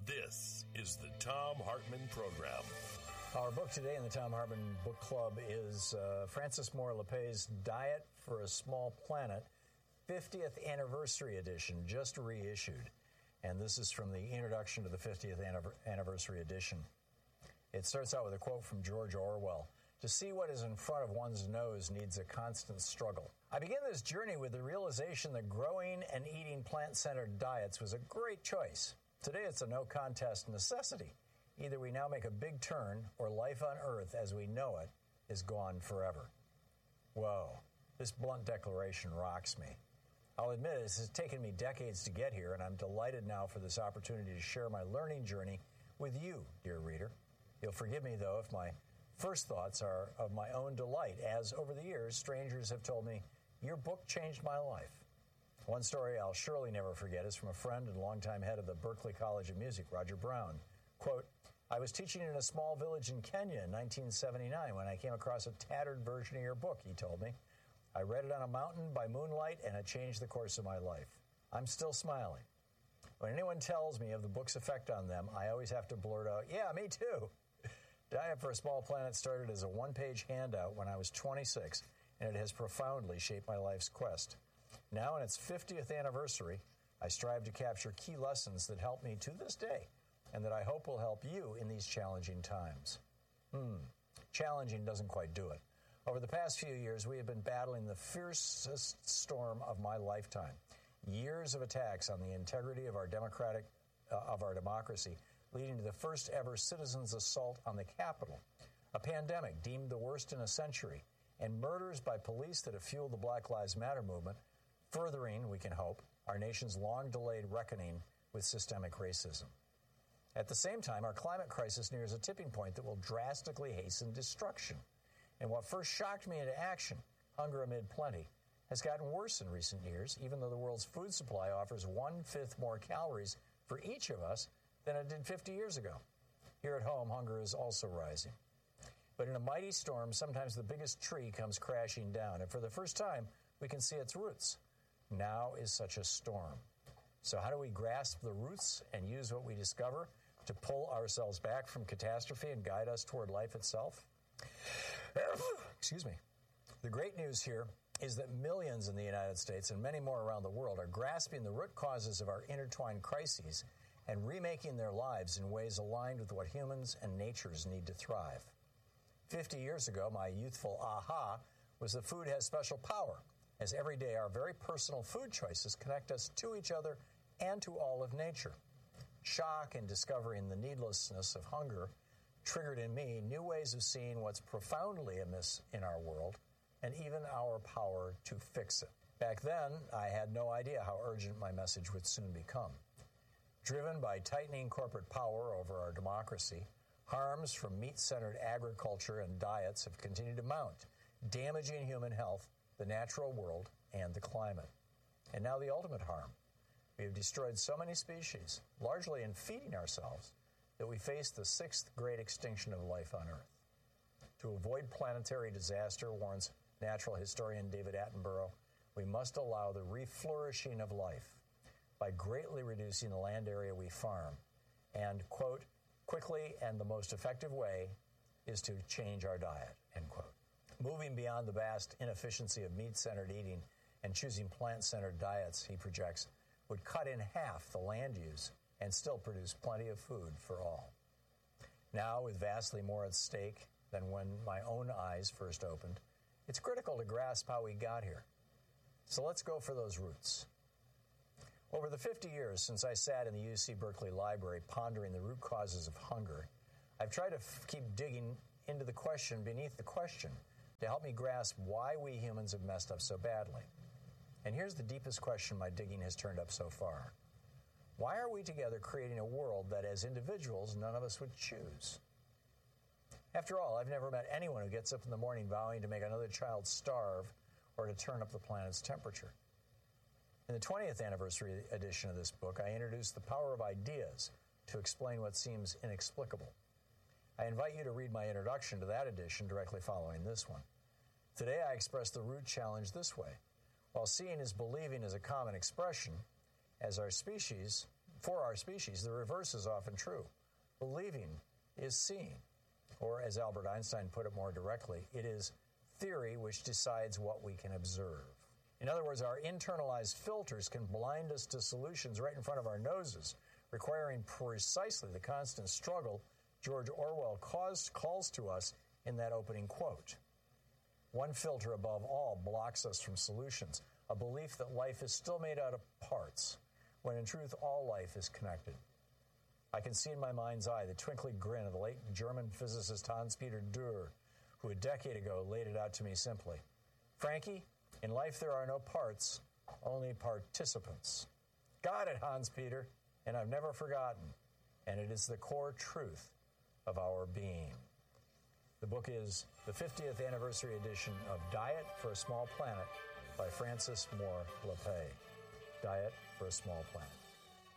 This is the Thom Hartmann Program. Our book today in the Thom Hartmann Book Club is Frances Moore Lappé's Diet for a Small Planet, 50th Anniversary Edition, just reissued. And this is from the introduction to the 50th Anniversary Edition. It starts out with a quote from George Orwell. To see what is in front of one's nose needs a constant struggle. I began this journey with the realization that growing and eating plant-centered diets was a great choice. Today it's a no-contest necessity. Either we now make a big turn, or life on Earth as we know it is gone forever. Whoa, this blunt declaration rocks me. I'll admit this has taken me decades to get here, and I'm delighted now for this opportunity to share my learning journey with you, dear reader. You'll forgive me, though, if my first thoughts are of my own delight, as over the years, strangers have told me, your book changed my life. One story I'll surely never forget is from a friend and longtime head of the Berklee College of Music, Roger Brown. Quote, I was teaching in a small village in Kenya in 1979 when I came across a tattered version of your book, he told me. I read it on a mountain by moonlight, and it changed the course of my life. I'm still smiling. When anyone tells me of the book's effect on them, I always have to blurt out, yeah, me too. Diet for a Small Planet started as a one-page handout when I was 26, and it has profoundly shaped my life's quest. Now, in its 50th anniversary, I strive to capture key lessons that help me to this day, and that I hope will help you in these challenging times. Challenging doesn't quite do it. Over the past few years, we have been battling the fiercest storm of my lifetime. Years of attacks on the integrity of our democracy, leading to the first ever citizens' assault on the Capitol, a pandemic deemed the worst in a century, and murders by police that have fueled the Black Lives Matter movement, furthering, we can hope, our nation's long-delayed reckoning with systemic racism. At the same time, our climate crisis nears a tipping point that will drastically hasten destruction. And what first shocked me into action, hunger amid plenty, has gotten worse in recent years, even though the world's food supply offers 1/5 more calories for each of us than it did 50 years ago. Here at home, hunger is also rising. But in a mighty storm, sometimes the biggest tree comes crashing down, and for the first time, we can see its roots. Now is such a storm. So how do we grasp the roots and use what we discover to pull ourselves back from catastrophe and guide us toward life itself? Excuse me. The great news here is that millions in the United States and many more around the world are grasping the root causes of our intertwined crises and remaking their lives in ways aligned with what humans and natures need to thrive. 50 years ago, my youthful aha was that food has special power, as every day our very personal food choices connect us to each other and to all of nature. Shock in discovering the needlessness of hunger triggered in me new ways of seeing what's profoundly amiss in our world and even our power to fix it. Back then, I had no idea how urgent my message would soon become. Driven by tightening corporate power over our democracy, harms from meat-centered agriculture and diets have continued to mount, damaging human health, the natural world, and the climate. And now the ultimate harm. We have destroyed so many species, largely in feeding ourselves, that we face the 6th great extinction of life on Earth. To avoid planetary disaster, warns natural historian David Attenborough, we must allow the reflourishing of life by greatly reducing the land area we farm. And, quote, quickly and the most effective way is to change our diet, end quote. Moving beyond the vast inefficiency of meat-centered eating and choosing plant-centered diets, he projects, would cut in half the land use and still produce plenty of food for all. Now, with vastly more at stake than when my own eyes first opened, it's critical to grasp how we got here. So let's go for those roots. Over the 50 years since I sat in the UC Berkeley Library pondering the root causes of hunger, I've tried to keep digging into the question beneath the question to help me grasp why we humans have messed up so badly. And here's the deepest question my digging has turned up so far. Why are we together creating a world that as individuals none of us would choose? After all, I've never met anyone who gets up in the morning vowing to make another child starve or to turn up the planet's temperature. In the 20th anniversary edition of this book, I introduced the power of ideas to explain what seems inexplicable. I invite you to read my introduction to that edition directly following this one. Today, I express the root challenge this way. While seeing is believing is a common expression, as our species, For our species, the reverse is often true. Believing is seeing. Or, as Albert Einstein put it more directly, it is theory which decides what we can observe. In other words, our internalized filters can blind us to solutions right in front of our noses, requiring precisely the constant struggle George Orwell calls to us in that opening quote. One filter above all blocks us from solutions, a belief that life is still made out of parts, when in truth all life is connected. I can see in my mind's eye the twinkling grin of the late German physicist Hans-Peter Dürr, who a decade ago laid it out to me simply. Frankie, in life there are no parts, only participants. Got it, Hans-Peter, and I've never forgotten. And it is the core truth of our being. The book is the 50th anniversary edition of Diet for a Small Planet by Frances Moore Lappé. Diet for a Small Planet.